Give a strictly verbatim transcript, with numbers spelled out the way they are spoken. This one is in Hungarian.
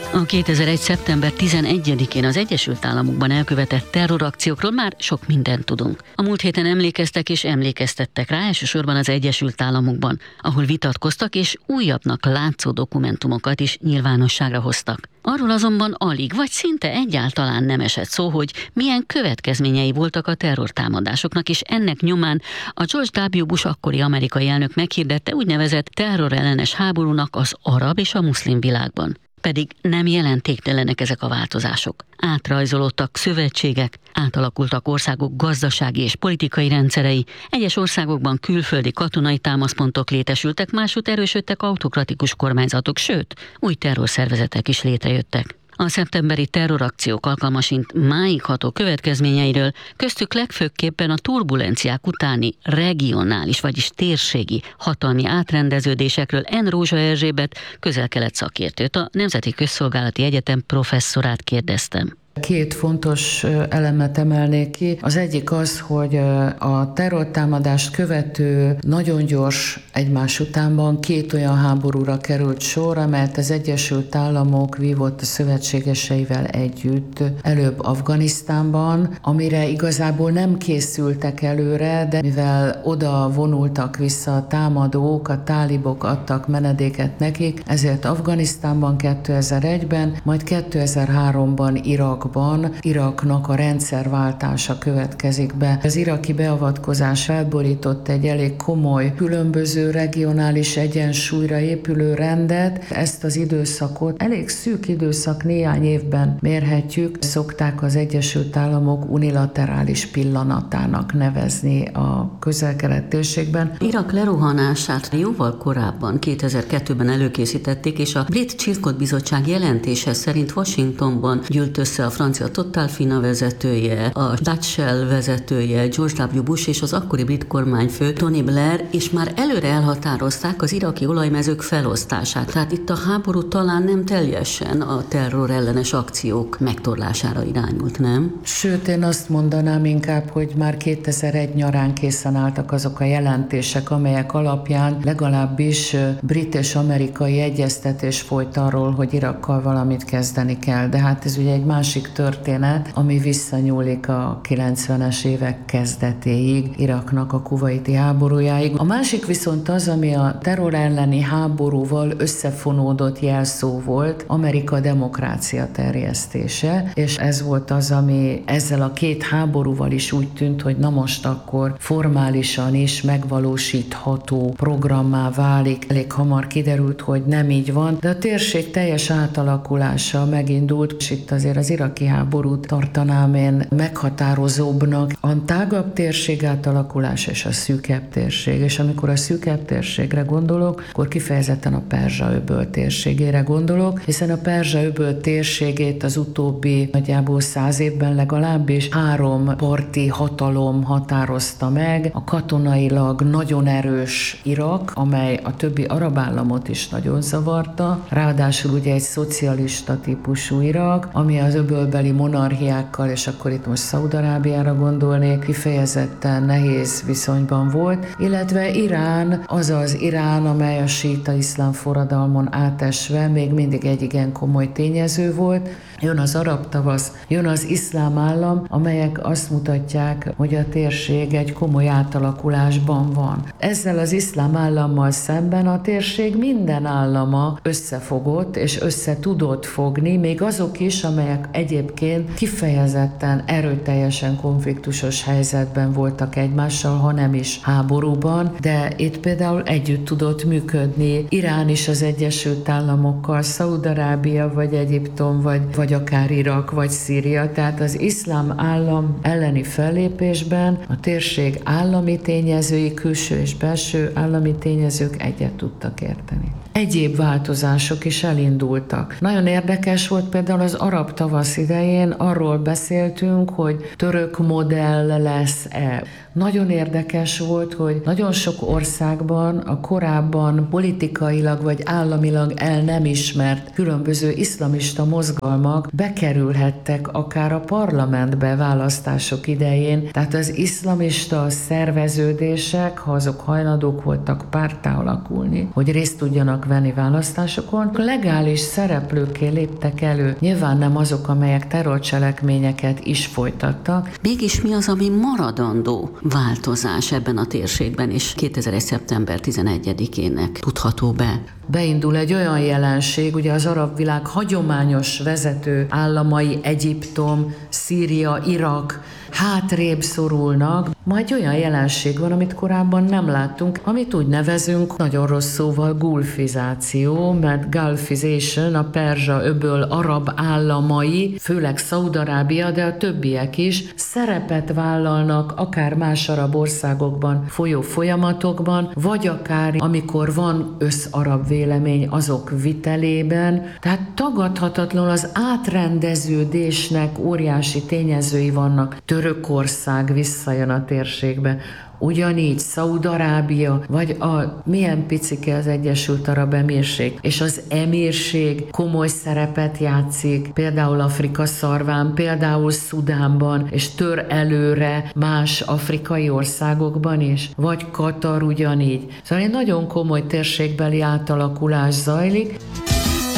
A kétezer-egy. szeptember tizenegyedikén az Egyesült Államokban elkövetett terrorakciókról már sok mindent tudunk. A múlt héten emlékeztek és emlékeztettek rá, elsősorban az Egyesült Államokban, ahol vitatkoztak és újabbnak látszó dokumentumokat is nyilvánosságra hoztak. Arról azonban alig vagy szinte egyáltalán nem esett szó, hogy milyen következményei voltak a terrortámadásoknak, és ennek nyomán a George W. Bush akkori amerikai elnök meghirdette úgynevezett terrorellenes háborúnak az arab és a muszlim világban. Pedig nem jelentéktelenek ezek a változások. Átrajzolódtak szövetségek, átalakultak országok gazdasági és politikai rendszerei, egyes országokban külföldi katonai támaszpontok létesültek, másút erősödtek autokratikus kormányzatok, sőt, új terrorszervezetek is létrejöttek. A szeptemberi terrorakciók alkalmasint máig ható következményeiről, köztük legfőképpen a turbulenciák utáni regionális, vagyis térségi hatalmi átrendeződésekről N. Rózsa Erzsébet, közel-kelet szakértőt, a Nemzeti Közszolgálati Egyetem professzorát kérdeztem. Két fontos elemet emelnék ki. Az egyik az, hogy a terrortámadást követő nagyon gyors egymás utánban két olyan háborúra került sor, amelyet az Egyesült Államok vívott a szövetségeseivel együtt előbb Afganisztánban, amire igazából nem készültek előre, de mivel oda vonultak vissza a támadók, a tálibok adtak menedéket nekik, ezért Afganisztánban kétezer-egyben, majd kétezer-háromban Irakban Iraknak a rendszerváltása következik be. Az iraki beavatkozás felborított egy elég komoly, különböző regionális egyensúlyra épülő rendet. Ezt az időszakot elég szűk időszak, néhány évben mérhetjük. Szokták az Egyesült Államok unilaterális pillanatának nevezni a közel-kelet térségben. Irak lerohanását jóval korábban, kétezer-kettőben előkészítették, és a Brit Chilcot Bizottság jelentése szerint Washingtonban gyűlt össze a francia Total Fina vezetője, a Dutch Shell vezetője, George W. Bush és az akkori brit kormányfő Tony Blair, és már előre elhatározták az iraki olajmezők felosztását. Tehát itt a háború talán nem teljesen a terrorellenes akciók megtorlására irányult, nem? Sőt, én azt mondanám inkább, hogy már kétezer-egy nyarán készen álltak azok a jelentések, amelyek alapján legalábbis brit és amerikai egyeztetés folyt arról, hogy Irakkal valamit kezdeni kell. De hát ez ugye egy másik történet, ami visszanyúlik a kilencvenes évek kezdetéig, Iraknak a kuvaiti háborújáig. A másik viszont az, ami a terror elleni háborúval összefonódott jelszó volt, Amerika demokrácia terjesztése, és ez volt az, ami ezzel a két háborúval is úgy tűnt, hogy na most akkor formálisan is megvalósítható programmá válik. Elég hamar kiderült, hogy nem így van, de a térség teljes átalakulása megindult, és itt azért az iraki háborút tartanám én meghatározóbbnak. A tágabb térség átalakulás és a szűkebb térség, és amikor a szűkebb térségre gondolok, akkor kifejezetten a Perzsa-öböl térségére gondolok, hiszen a Perzsa-öböl térségét az utóbbi nagyjából száz évben legalábbis három parti hatalom határozta meg, a katonailag nagyon erős Irak, amely a többi arab államot is nagyon zavarta, ráadásul ugye egy szocialista típusú Irak, ami az öbölbeli monarchiákkal, és akkor itt most Szaúd-Arábiára gondolnék, kifejezetten nehéz viszonyban volt, illetve Irán, az az Irán, amely a síita iszlám forradalmon átesve még mindig egy igen komoly tényező volt. Jön az arab tavasz, jön az iszlám állam, amelyek azt mutatják, hogy a térség egy komoly átalakulásban van. Ezzel az iszlám állammal szemben a térség minden állama összefogott és össze tudott fogni, még azok is, amelyek egyébként kifejezetten erőteljesen konfliktusos helyzetben voltak egymással, ha nem is háborúban, de itt például együtt tudott működni Irán is az Egyesült Államokkal, Szaúd-Arábia, vagy Egyiptom, vagy, vagy akár Irak, vagy Szíria. Tehát az iszlám állam elleni fellépésben a térség állami tényezői, külső és belső állami tényezők egyet tudtak érteni. Egyéb változások is elindultak. Nagyon érdekes volt például az arab tavasz idején, arról beszéltünk, hogy török modell lesz-e. Nagyon érdekes volt, hogy nagyon sok országban a korábban politikailag vagy államilag el nem ismert különböző iszlamista mozgalmak bekerülhettek akár a parlamentbe választások idején. Tehát az iszlamista szerveződések, ha azok hajlandók voltak párttá alakulni, hogy részt tudjanak venni választásokon, legális szereplőkké léptek elő. Nyilván nem azok, amelyek terrorcselekményeket is folytattak. Mégis mi az, ami maradandó változás ebben a térségben, és kétezer-egy. szeptember tizenegyedikének tudható be? Beindul egy olyan jelenség, ugye az arab világ hagyományos vezető államai, Egyiptom, Szíria, Irak hátrébb szorulnak, majd olyan jelenség van, amit korábban nem láttunk, amit úgy nevezünk nagyon rossz szóval gulfizáció, mert gulfization, a Perzsa öböl arab államai, főleg Szaúd-Arábia, de a többiek is szerepet vállalnak akár más arab országokban folyó folyamatokban, vagy akár amikor van összarab vélemény azok vitelében. Tehát tagadhatatlanul az átrendeződésnek óriási tényezői vannak. Törökország visszajön a térségbe, ugyanígy Szaúd-Arábia, vagy a milyen picike az Egyesült Arab Emírség. És az emírség komoly szerepet játszik, például Afrika szarván, például Szudánban, és tör előre más afrikai országokban is, vagy Katar ugyanígy. Szóval egy nagyon komoly térségbeli átalakulás zajlik.